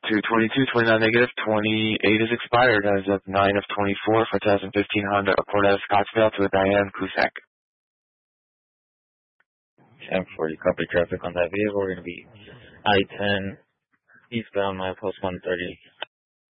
222, 29 negative, 28 is expired as of 9 of 24 for 2015 Honda Accord out of Scottsdale to a Diane Cusack. 1040, copy traffic on that vehicle. We're going to be I-10 eastbound, milepost 130.